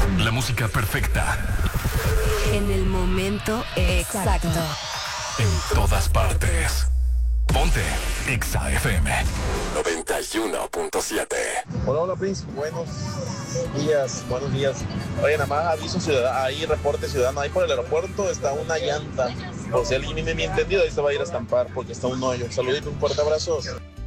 La música perfecta. En el momento exacto. En todas partes. Ponte Exa FM 91.7. Hola, hola, Prince. Buenos días. Oye, nada más aviso ahí, reporte ciudadano. Ahí por el aeropuerto está una llanta. Por si alguien me ha entendido, ahí se va a ir a estampar porque está un hoyo. Saludito, un fuerte abrazo.